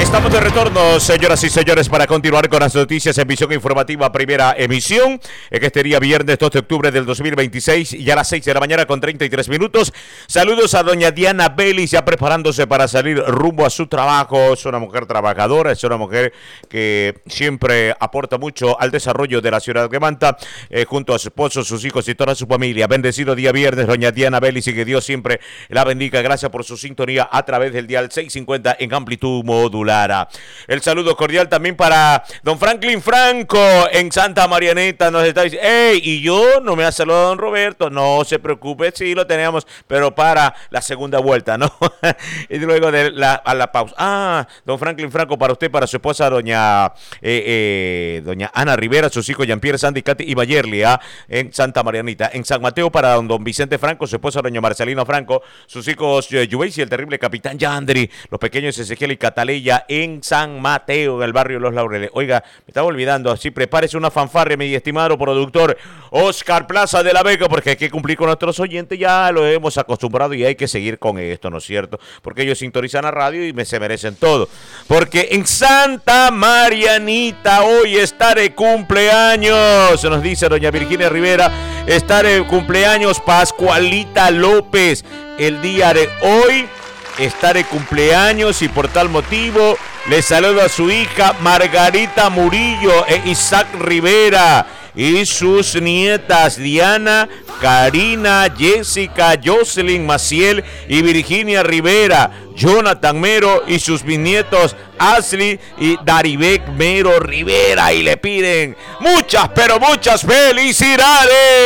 Estamos de retorno, señoras y señores, para continuar con las noticias en Visión Informativa, primera emisión, en este día viernes 2 de octubre del 2026, y a las 6 de la mañana con 33 minutos. Saludos a doña Diana Vélez, ya preparándose para salir rumbo a su trabajo. Es una mujer trabajadora, es una mujer que siempre aporta mucho al desarrollo de la ciudad de Manta, junto a su esposo, sus hijos y toda su familia. Bendecido día viernes, doña Diana Vélez, y que Dios siempre la bendiga. Gracias por su sintonía a través del dial 650 en amplitud modular. El saludo cordial también para don Franklin Franco en Santa Marianita. Nos está diciendo, ¡ey! Y yo no me ha saludado don Roberto. No se preocupe, sí lo tenemos, pero para la segunda vuelta, ¿no? Y luego de a la pausa. Don Franklin Franco, para usted, para su esposa, doña Ana Rivera, sus hijos Jean-Pierre, Sandy, Katy y Mayerly, en Santa Marianita. En San Mateo, para don Vicente Franco, su esposa, doña Marcelina Franco, sus hijos Yubeis y el terrible capitán Yandri, los pequeños Ezequiel y Cataleya, en San Mateo, en el barrio Los Laureles. Oiga, me estaba olvidando, así prepárese una fanfarria, mi estimado productor Oscar Plaza de la Vega, porque hay que cumplir con nuestros oyentes, ya lo hemos acostumbrado y hay que seguir con esto, ¿no es cierto? Porque ellos sintonizan la radio y se merecen todo. Porque en Santa Marianita hoy está de cumpleaños, nos dice doña Virginia Rivera, está de cumpleaños Pascualita López. El día de hoy está de cumpleaños y por tal motivo le saludo a su hija Margarita Murillo e Isaac Rivera y sus nietas Diana, Karina, Jessica, Jocelyn Maciel y Virginia Rivera, Jonathan Mero y sus bisnietos Ashley y Daribek Mero Rivera, y le piden muchas, pero muchas felicidades.